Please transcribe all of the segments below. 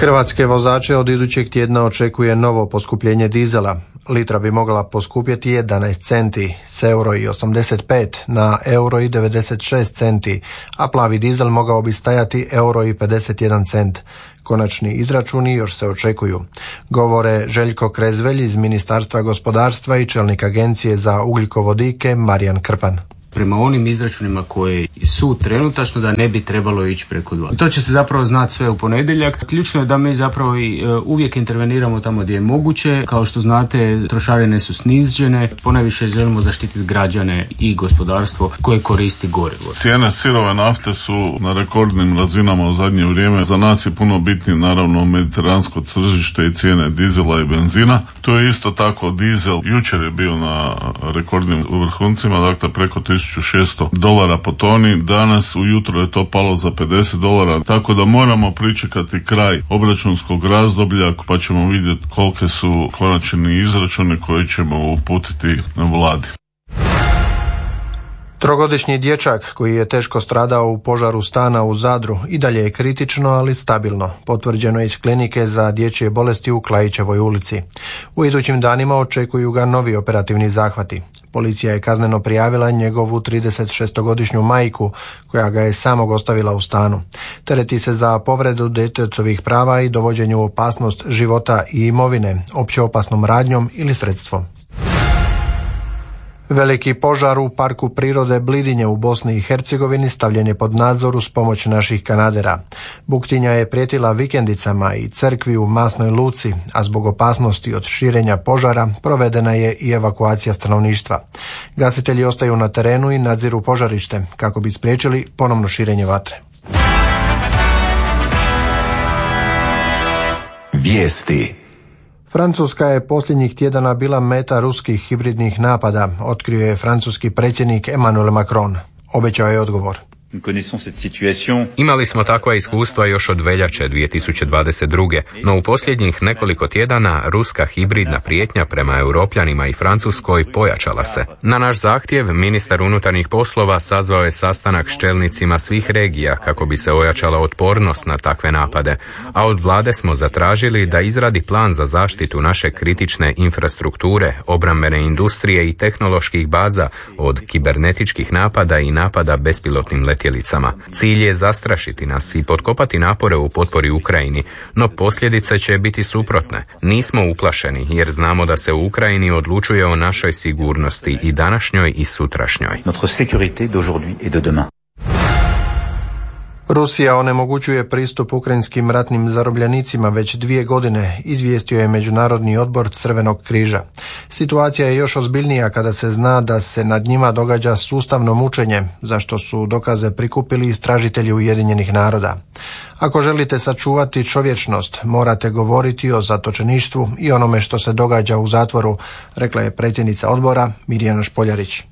Hrvatske vozače od idućeg tjedna očekuje novo poskupljenje dizela. Litra bi mogla poskupjeti 11 centi s €1,85 na €1,96 centi, a plavi dizel mogao bi stajati €1,51 cent. Konačni izračuni još se očekuju. Govore Željko Krezvelj iz Ministarstva gospodarstva i čelnik Agencije za ugljikovodike Marijan Krpan. Prema onim izračunima koji su trenutačno da ne bi trebalo ići preko 2. To će se zapravo znati sve u ponedjeljak. Ključno je da mi zapravo uvijek interveniramo tamo gdje je moguće. Kao što znate, trošarine su snižene. Ponajviše želimo zaštititi građane i gospodarstvo koje koristi gorivo. Cijene sirove nafte su na rekordnim razinama u zadnje vrijeme. Za nas je puno bitnije naravno mediteransko tržište i cijene dizela i benzina. To je isto tako dizel. Jučer je bio na rekordnim vrhuncima, dakle preko $1,600 po toni, danas ujutro je to palo za $50, tako da moramo pričekati kraj obračunskog razdoblja pa ćemo vidjeti kolike su konačni izračuni koje ćemo uputiti vladi. Trogodišnji dječak koji je teško stradao u požaru stana u Zadru i dalje je kritično, ali stabilno. Potvrđeno je iz klinike za dječje bolesti u Klajićevoj ulici. U idućim danima očekuju ga novi operativni zahvati. Policija je kazneno prijavila njegovu 36-godišnju majku koja ga je samog ostavila u stanu. Tereti se za povredu djetetovih prava i dovođenju u opasnost života i imovine, opće opasnom radnjom ili sredstvom. Veliki požar u Parku prirode Blidinje u Bosni i Hercegovini stavljen je pod nadzor uz pomoć naših kanadera. Buktinja je prijetila vikendicama i crkvi u Masnoj Luci, a zbog opasnosti od širenja požara provedena je i evakuacija stanovništva. Gasitelji ostaju na terenu i nadziru požarište kako bi spriječili ponovno širenje vatre. Vijesti. Francuska je posljednjih tjedana bila meta ruskih hibridnih napada, otkrio je francuski predsjednik Emmanuel Macron. Obećao je odgovor. Imali smo takva iskustva još od veljače 2022. No u posljednjih nekoliko tjedana ruska hibridna prijetnja prema Europljanima i Francuskoj pojačala se. Na naš zahtjev ministar unutarnjih poslova sazvao je sastanak s čelnicima svih regija kako bi se ojačala otpornost na takve napade, a od vlade smo zatražili da izradi plan za zaštitu naše kritične infrastrukture, obrambene industrije i tehnoloških baza od kibernetičkih napada i napada bespilotnim letjelicama. Cilj je zastrašiti nas i potkopati napore u potpori Ukrajini, no posljedice će biti suprotne. Nismo uplašeni jer znamo da se u Ukrajini odlučuje o našoj sigurnosti i današnjoj i sutrašnjoj. Rusija onemogućuje pristup ukrajinskim ratnim zarobljenicima već 2 godine, izvijestio je Međunarodni odbor Crvenog križa. Situacija je još ozbiljnija kada se zna da se nad njima događa sustavno mučenje, za što su dokaze prikupili istražitelji Ujedinjenih naroda. Ako želite sačuvati čovječnost, morate govoriti o zatočeništvu i onome što se događa u zatvoru, rekla je predsjednica odbora Mirjana Špoljarić.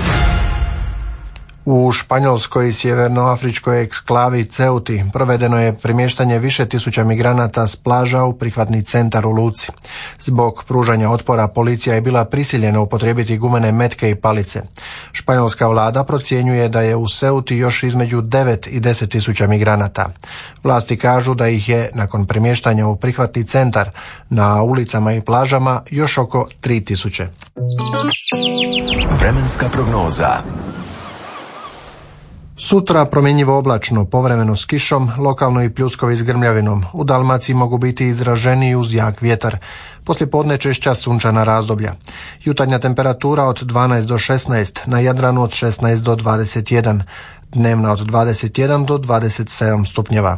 U španjolskoj sjevernoafričkoj eksklavi Ceuti provedeno je premještanje više tisuća migranata s plaža u prihvatni centar u Luci. Zbog pružanja otpora policija je bila prisiljena upotrijebiti gumene metke i palice. Španjolska vlada procjenjuje da je u Ceuti još između 9 i 10 tisuća migranata. Vlasti kažu da ih je nakon premještanja u prihvatni centar na ulicama i plažama još oko 3 tisuće. Vremenska prognoza. Sutra promjenjivo oblačno, povremeno s kišom, lokalno i pljuskovi s grmljavinom. U Dalmaciji mogu biti izraženiji uz jak vjetar. Poslijepodne češća sunčana razdoblja. Jutarnja temperatura od 12 do 16, na Jadranu od 16 do 21, dnevna od 21 do 27 stupnjeva.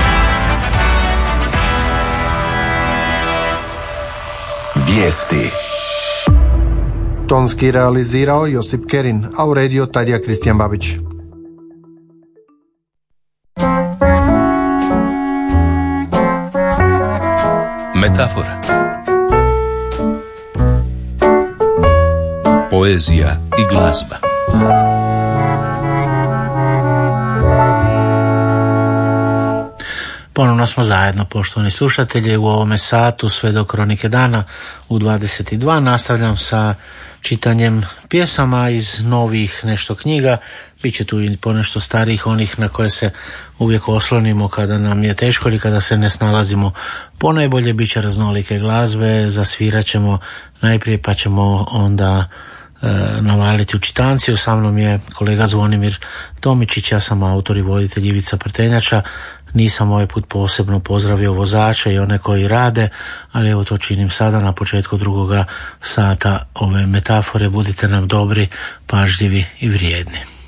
Vijesti. Tonski realizirao Josip Kerin, a uredio Tadija Kristijan Babić. Metafora. Poezija i glazba. Ponovno smo zajedno, poštovani slušatelji, u ovome satu sve do kronike dana u 22. Nastavljam sa čitanjem pjesama iz novih nešto knjiga. Biće tu i ponešto starijih, onih na koje se uvijek oslonimo kada nam je teško ili kada se ne snalazimo ponajbolje. Biće raznolike glazbe, zasvirat ćemo najprije pa ćemo onda navaliti u čitanciju. Sa mnom je kolega Zvonimir Tomičić, ja sam autor i voditelj Ivica Prtenjača. Nisam ovaj put posebno pozdravio vozače i one koji rade, ali evo to činim sada na početku drugoga sata ove metafore. Budite nam dobri, pažljivi i vrijedni.